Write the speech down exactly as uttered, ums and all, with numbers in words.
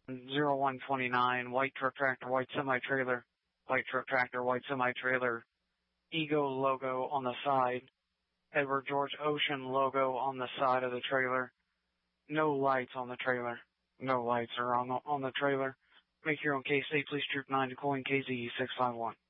zero one twenty-nine, white truck tractor, white semi-trailer, white truck tractor, white semi-trailer, Ego logo on the side, Edward George Ocean logo on the side of the trailer, no lights on the trailer, no lights are on the, on the trailer. Make your own case, eight Police Troop nine to calling K Z E six five one.